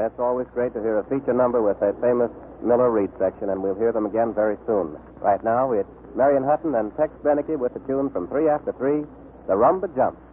it's always great to hear a feature number with that famous Miller Reed section, and we'll hear them again very soon. Right now, it's Marion Hutton and Tex Beneke with the tune from 3 After 3, The Rumba Jump.